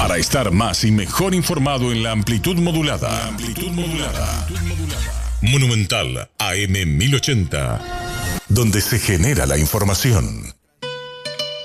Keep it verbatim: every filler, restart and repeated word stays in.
Para estar más y mejor informado en la amplitud modulada. La amplitud modulada. Monumental A M mil ochenta. Donde se genera la información.